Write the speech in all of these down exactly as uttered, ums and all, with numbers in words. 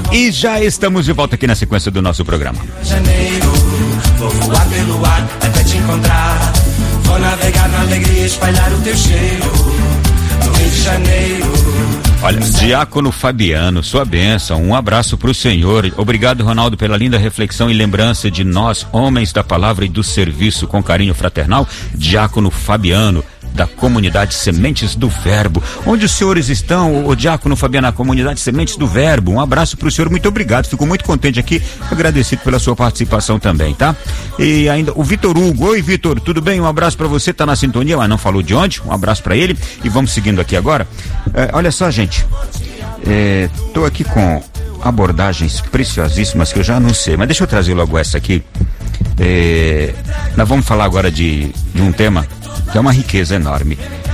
E já estamos de volta aqui na sequência do nosso programa. Janeiro, vou voar pelo ar até te encontrar. Vou navegar na alegria, espalhar o teu cheiro no Rio de Janeiro. Olha, Diácono Fabiano, sua bênção, um abraço pro senhor. Obrigado, Ronaldo, pela linda reflexão e lembrança de nós, homens da palavra e do serviço, com carinho fraternal. Diácono Fabiano, da comunidade Sementes do Verbo. Onde os senhores estão, o Diácono Fabiano, na comunidade Sementes do Verbo? Um abraço pro senhor, muito obrigado, fico muito contente aqui, agradecido pela sua participação também, tá? E ainda o Vitor Hugo. Oi, Vitor, tudo bem? Um abraço pra você, tá na sintonia, mas não falou de onde? Um abraço pra ele e vamos seguindo aqui agora. É, olha só, gente, é, tô aqui com abordagens preciosíssimas que eu já anunciei, mas deixa eu trazer logo essa aqui. É, nós vamos falar agora de, de um tema que é uma riqueza enorme.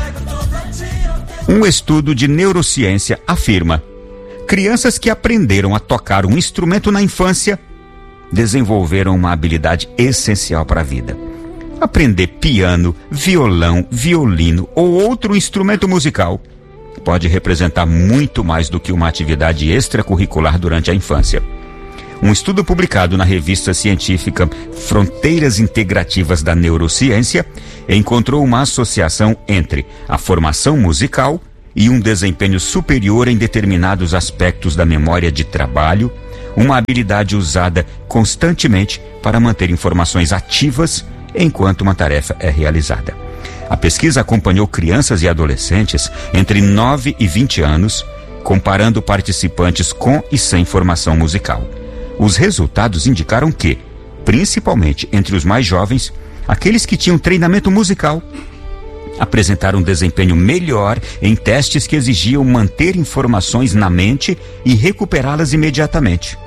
Um estudo de neurociência afirma: crianças que aprenderam a tocar um instrumento na infância desenvolveram uma habilidade essencial para a vida. Aprender piano, violão, violino ou outro instrumento musical pode representar muito mais do que uma atividade extracurricular durante a infância. Um estudo publicado na revista científica Fronteiras Integrativas da Neurociência encontrou uma associação entre a formação musical e um desempenho superior em determinados aspectos da memória de trabalho, uma habilidade usada constantemente para manter informações ativas enquanto uma tarefa é realizada. A pesquisa acompanhou crianças e adolescentes entre nove e vinte anos, comparando participantes com e sem formação musical. Os resultados indicaram que, principalmente entre os mais jovens, aqueles que tinham treinamento musical apresentaram um desempenho melhor em testes que exigiam manter informações na mente e recuperá-las imediatamente.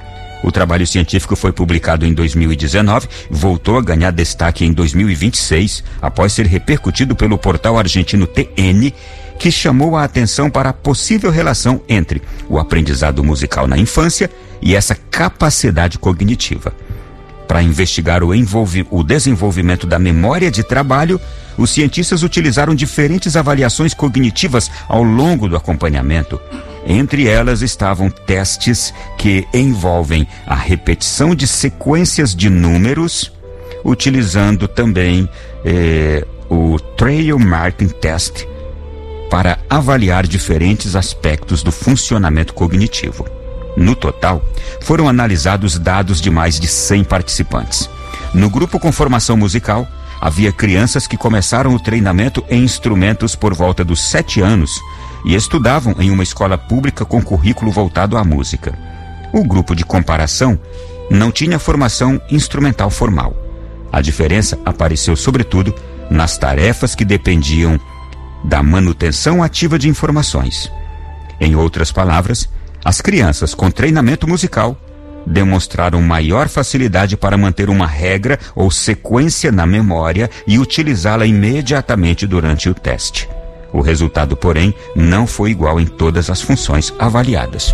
O trabalho científico foi publicado em dois mil e dezenove, voltou a ganhar destaque em dois mil e vinte e seis, após ser repercutido pelo portal argentino T N, que chamou a atenção para a possível relação entre o aprendizado musical na infância e essa capacidade cognitiva. Para investigar o, envolvi- o desenvolvimento da memória de trabalho, os cientistas utilizaram diferentes avaliações cognitivas ao longo do acompanhamento. Entre elas estavam testes que envolvem a repetição de sequências de números, utilizando também eh, o Trail Martin Test para avaliar diferentes aspectos do funcionamento cognitivo. No total, foram analisados dados de mais de cem participantes. No grupo com formação musical, havia crianças que começaram o treinamento em instrumentos por volta dos sete anos e estudavam em uma escola pública com currículo voltado à música. O grupo de comparação não tinha formação instrumental formal. A diferença apareceu sobretudo nas tarefas que dependiam da manutenção ativa de informações. Em outras palavras, as crianças com treinamento musical demonstraram maior facilidade para manter uma regra ou sequência na memória e utilizá-la imediatamente durante o teste. O resultado, porém, não foi igual em todas as funções avaliadas.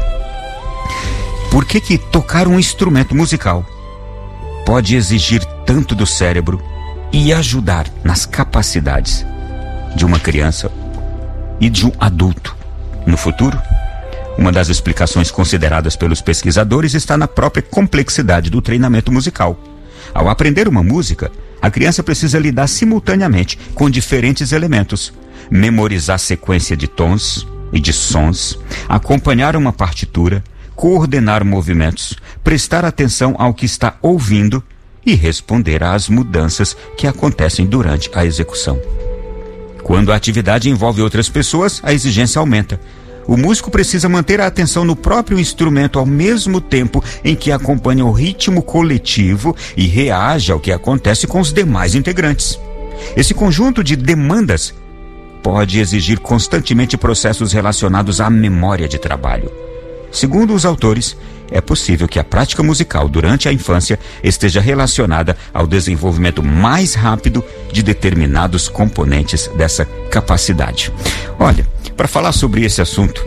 Por que que tocar um instrumento musical pode exigir tanto do cérebro e ajudar nas capacidades de uma criança e de um adulto no futuro? Uma das explicações consideradas pelos pesquisadores está na própria complexidade do treinamento musical. Ao aprender uma música, a criança precisa lidar simultaneamente com diferentes elementos, memorizar sequência de tons e de sons, acompanhar uma partitura, coordenar movimentos, prestar atenção ao que está ouvindo e responder às mudanças que acontecem durante a execução. Quando a atividade envolve outras pessoas, a exigência aumenta. O músico precisa manter a atenção no próprio instrumento ao mesmo tempo em que acompanha o ritmo coletivo e reage ao que acontece com os demais integrantes. Esse conjunto de demandas pode exigir constantemente processos relacionados à memória de trabalho. Segundo os autores, é possível que a prática musical durante a infância esteja relacionada ao desenvolvimento mais rápido de determinados componentes dessa capacidade. Olha, para falar sobre esse assunto,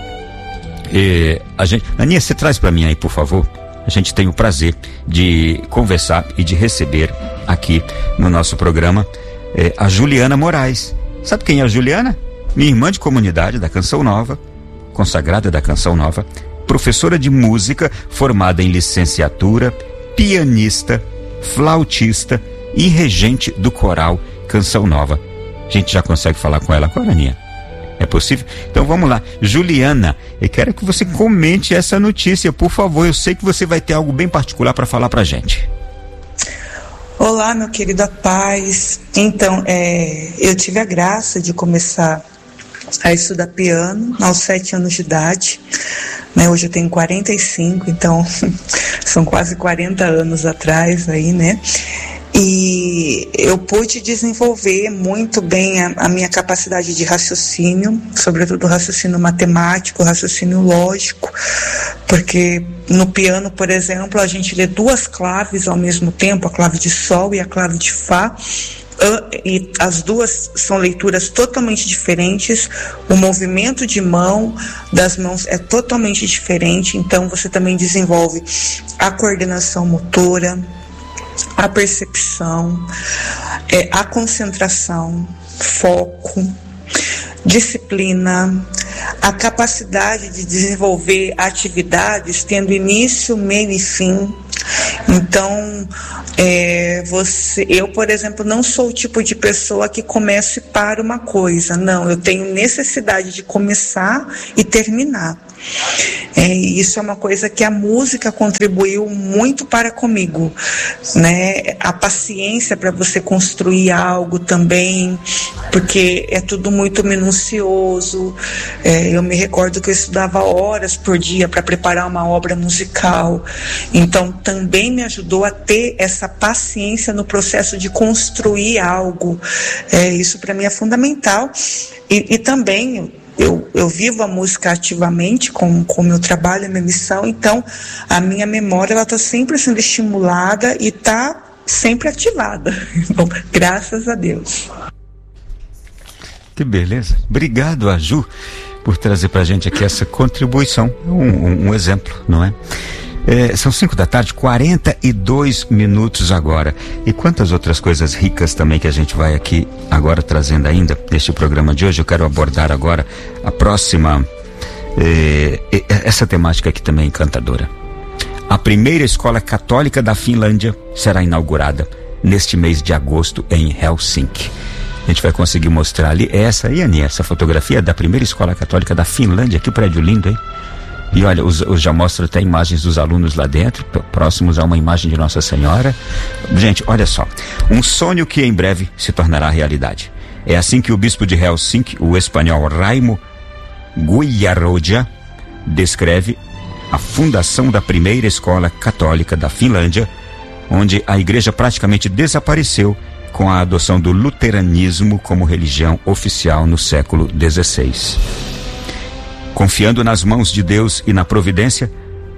eh, a gente, Aninha, você traz para mim aí, por favor. A gente tem o prazer de conversar e de receber aqui no nosso programa eh, a Juliana Moraes. Sabe quem é a Juliana? Minha irmã de comunidade da Canção Nova, consagrada da Canção Nova, professora de música formada em licenciatura, pianista, flautista e regente do coral Canção Nova. A gente já consegue falar com ela agora, Aninha? É possível? Então vamos lá. Juliana, eu quero que você comente essa notícia, por favor. Eu sei que você vai ter algo bem particular para falar pra gente. Olá, meu querido Paz. Então, é, eu tive a graça de começar a estudar piano aos sete anos de idade, né? Hoje eu tenho quarenta e cinco, então são quase quarenta anos atrás aí, né? E eu pude desenvolver muito bem a, a minha capacidade de raciocínio, sobretudo raciocínio matemático, raciocínio lógico, porque no piano, por exemplo, a gente lê duas claves ao mesmo tempo, a clave de sol e a clave de fá, e as duas são leituras totalmente diferentes, o movimento de mão das mãos é totalmente diferente, então você também desenvolve a coordenação motora, a percepção, é, a concentração, foco, disciplina, a capacidade de desenvolver atividades tendo início, meio e fim. Então, é, você, eu, por exemplo, não sou o tipo de pessoa que começa e para uma coisa. Não, eu tenho necessidade de começar e terminar. É, isso é uma coisa que a música contribuiu muito para comigo, né? A paciência para você construir algo também, porque é tudo muito minucioso. É, eu me recordo que eu estudava horas por dia para preparar uma obra musical, então também me ajudou a ter essa paciência no processo de construir algo. É, isso para mim é fundamental. E, e também Eu, eu vivo a música ativamente com o meu trabalho, a minha missão, então a minha memória ela está sempre sendo estimulada e está sempre ativada. Bom, graças a Deus. Que beleza. Obrigado, Aju, por trazer para a gente aqui essa contribuição, um, um, um exemplo, não é? É, são cinco da tarde, quarenta e dois minutos agora. E quantas outras coisas ricas também que a gente vai aqui agora trazendo ainda neste programa de hoje. Eu quero abordar agora a próxima, é, essa temática aqui também é encantadora. A primeira escola católica da Finlândia será inaugurada neste mês de agosto em Helsinki. A gente vai conseguir mostrar ali essa aí, Aninha, essa fotografia da primeira escola católica da Finlândia. Que prédio lindo, hein? E olha, os, os já mostra até imagens dos alunos lá dentro, próximos a uma imagem de Nossa Senhora. Gente, olha só, um sonho que em breve se tornará realidade. É assim que o bispo de Helsinki, o espanhol Raimo Guijarroja, descreve a fundação da primeira escola católica da Finlândia, onde a igreja praticamente desapareceu com a adoção do luteranismo como religião oficial no século dezesseis. Confiando nas mãos de Deus e na providência,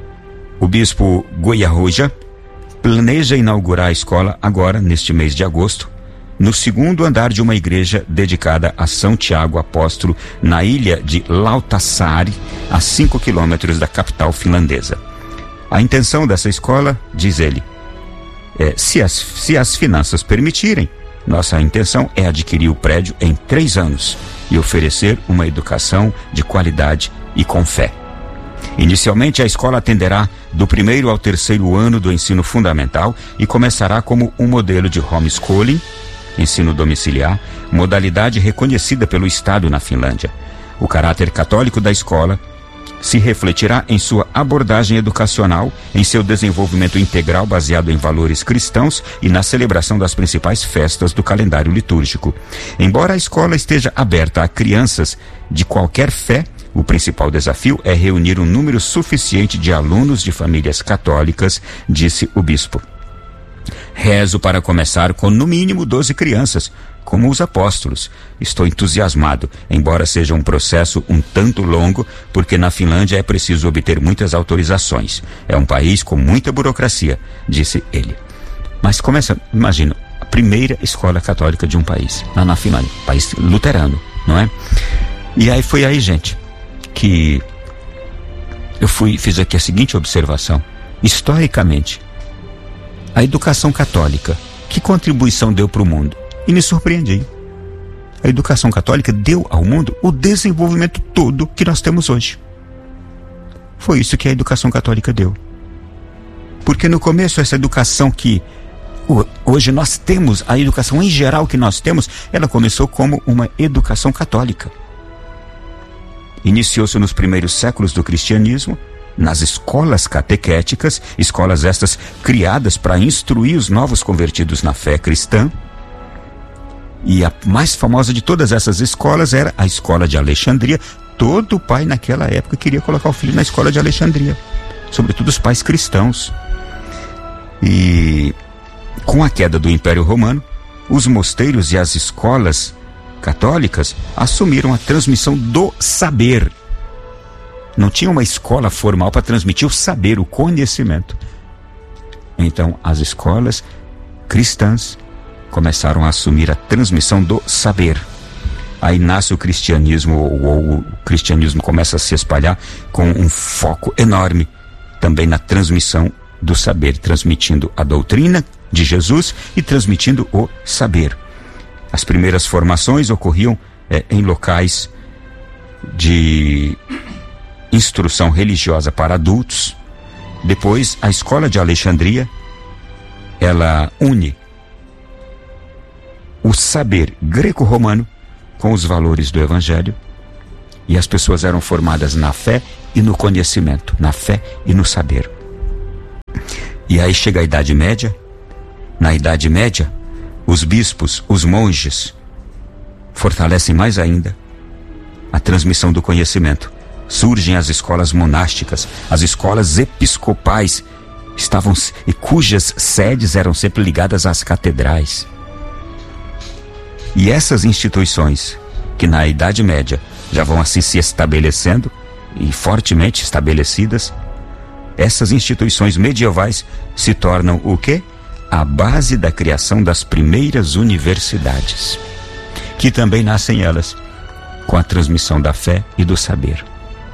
o bispo Guijarroja planeja inaugurar a escola agora, neste mês de agosto, no segundo andar de uma igreja dedicada a São Tiago Apóstolo, na ilha de Lauttasaari, a cinco quilômetros da capital finlandesa. A intenção dessa escola, diz ele, é, se as, se as finanças permitirem, nossa intenção é adquirir o prédio em três anos e oferecer uma educação de qualidade e com fé. Inicialmente, a escola atenderá do primeiro ao terceiro ano do ensino fundamental e começará como um modelo de homeschooling, ensino domiciliar, modalidade reconhecida pelo Estado na Finlândia. O caráter católico da escola se refletirá em sua abordagem educacional, em seu desenvolvimento integral baseado em valores cristãos e na celebração das principais festas do calendário litúrgico. Embora a escola esteja aberta a crianças de qualquer fé, o principal desafio é reunir um número suficiente de alunos de famílias católicas, disse o bispo. Rezo para começar com no mínimo doze crianças, como os apóstolos. Estou entusiasmado, embora seja um processo um tanto longo, porque na Finlândia é preciso obter muitas autorizações. É um país com muita burocracia, disse ele. Mas começa, imagina, a primeira escola católica de um país, lá na Finlândia, país luterano, não é? E aí foi aí, gente, que eu fui, fiz aqui a seguinte observação. Historicamente, a educação católica, que contribuição deu para o mundo? E me surpreendi. A educação católica deu ao mundo o desenvolvimento todo que nós temos hoje. Foi isso que a educação católica deu. Porque no começo essa educação que hoje nós temos, a educação em geral que nós temos, ela começou como uma educação católica. Iniciou-se nos primeiros séculos do cristianismo, nas escolas catequéticas, escolas estas criadas para instruir os novos convertidos na fé cristã. E a mais famosa de todas essas escolas era a escola de Alexandria. Todo pai naquela época queria colocar o filho na escola de Alexandria, sobretudo os pais cristãos. E com a queda do Império Romano, os mosteiros e as escolas católicas assumiram a transmissão do saber. Não tinha uma escola formal para transmitir o saber, o conhecimento. Então, as escolas cristãs começaram a assumir a transmissão do saber. Aí nasce o cristianismo, ou, ou o cristianismo começa a se espalhar com um foco enorme também na transmissão do saber, transmitindo a doutrina de Jesus e transmitindo o saber. As primeiras formações ocorriam é, em locais de instrução religiosa para adultos. Depois, a escola de Alexandria, ela une o saber greco-romano com os valores do Evangelho, e as pessoas eram formadas na fé e no conhecimento, na fé e no saber. E aí chega a Idade Média. Na Idade Média, os bispos, os monges, fortalecem mais ainda a transmissão do conhecimento. Surgem as escolas monásticas, as escolas episcopais, estavam, e cujas sedes eram sempre ligadas às catedrais. E essas instituições, que na Idade Média já vão assim se estabelecendo, e fortemente estabelecidas, essas instituições medievais se tornam o quê? A base da criação das primeiras universidades, que também nascem elas com a transmissão da fé e do saber.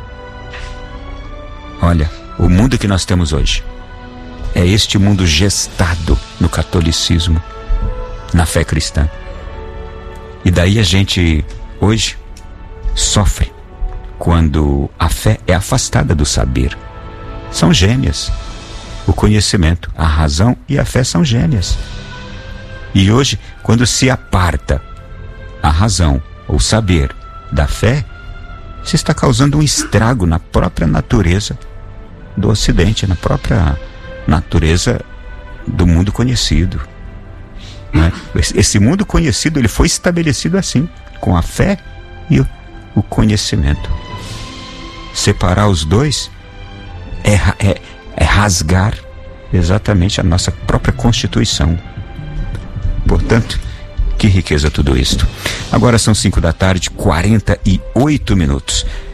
Olha, o mundo que nós temos hoje é este mundo gestado no catolicismo, na fé cristã. E daí a gente hoje sofre quando a fé é afastada do saber. São gêmeas. O conhecimento, a razão e a fé são gêmeas. E hoje, quando se aparta a razão ou saber da fé, se está causando um estrago na própria natureza do Ocidente, na própria natureza do mundo conhecido. Né? Esse mundo conhecido, ele foi estabelecido assim, com a fé e o, o conhecimento. Separar os dois é, é, é rasgar exatamente a nossa própria Constituição. Portanto, que riqueza tudo isto. Agora são cinco da tarde, quarenta e oito minutos.